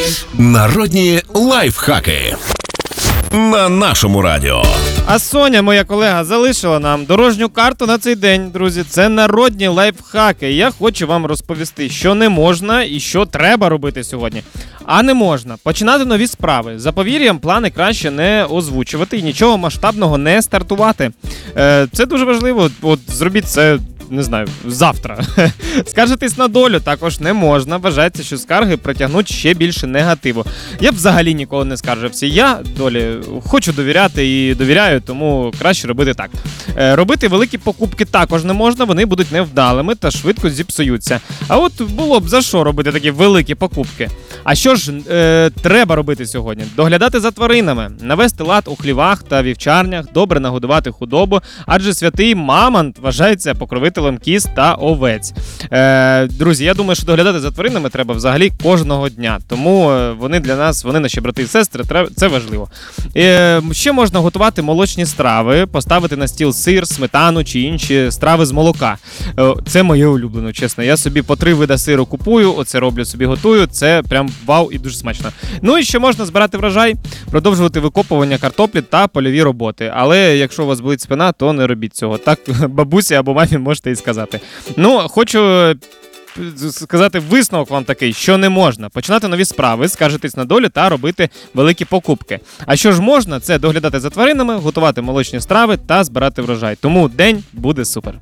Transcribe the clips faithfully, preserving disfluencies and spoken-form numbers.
Народні лайфхаки на нашому радіо. А Соня, моя колега, залишила нам дорожню карту на цей день, друзі. Це народні лайфхаки. Я хочу вам розповісти, що не можна і що треба робити сьогодні. А не можна. Починати нові справи. За повір'ям, плани краще не озвучувати і нічого масштабного не стартувати. Е, це дуже важливо. От зробіть це, не знаю, завтра. Скаржитись на долю також не можна. Вважається, що скарги притягнуть ще більше негативу. Я б взагалі ніколи не скаржився. Я долі хочу довіряти і довіряю, тому краще робити так. Е, робити великі покупки також не можна, вони будуть невдалими та швидко зіпсуються. А от було б за що робити такі великі покупки? А що ж е, треба робити сьогодні? Доглядати за тваринами, навести лад у хлівах та вівчарнях, добре нагодувати худобу, адже святий Мамонт вважається покровителем кіз та овець. Е, друзі, я думаю, що доглядати за тваринами треба взагалі кожного дня, тому вони для нас, вони наші брати і сестри, це важливо. Е, ще можна готувати молочні страви, поставити на стіл сир, сметану чи інші страви з молока. Е, це моє улюблене, чесно. Я собі по три вида сиру купую, оце роблю собі, готую, це прям вау і дуже смачно. Ну і ще можна збирати врожай, продовжувати викопування картоплі та польові роботи. Але якщо у вас болить спина, то не робіть цього. Так бабусі або мамі можете і сказати. Ну, хочу сказати висновок вам такий, що не можна починати нові справи, скаржитись на долю та робити великі покупки. А що ж можна, це доглядати за тваринами, готувати молочні страви та збирати врожай. Тому день буде супер.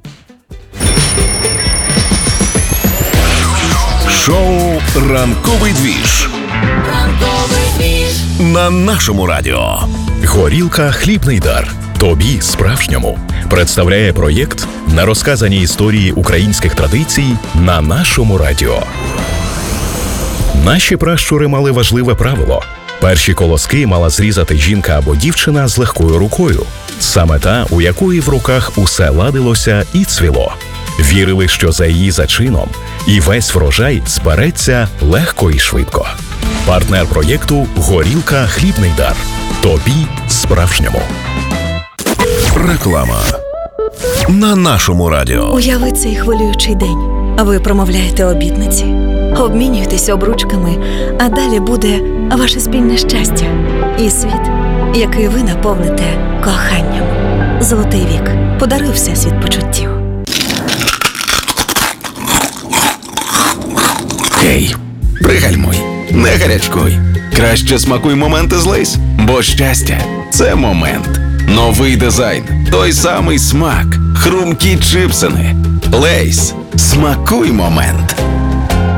Шоу «Ранковий двіж» на нашому радіо. Горілка «Хлібний дар». Тобі, справжньому, представляє проєкт на розказані історії українських традицій на нашому радіо. Наші пращури мали важливе правило. Перші колоски мала зрізати жінка або дівчина з легкою рукою. Саме та, у якої в руках усе ладилося і цвіло. Вірили, що за її зачином і весь врожай збереться легко і швидко. Партнер проєкту «Горілка «Хлібний дар». Тобі, справжньому. Реклама на нашому радіо. Уяви цей хвилюючий день. Ви промовляєте обітниці, обмінюєтесь обручками, а далі буде ваше спільне щастя і світ, який ви наповните коханням. Золотий вік. Подаруй всесвіт почуттів. Гей, пригальмуй, не гарячкуй. Краще смакуй моменти з Лейс, бо щастя – це момент. Новий дизайн, той самий смак, хрумкі чипсини. Лейс. Смакуй момент.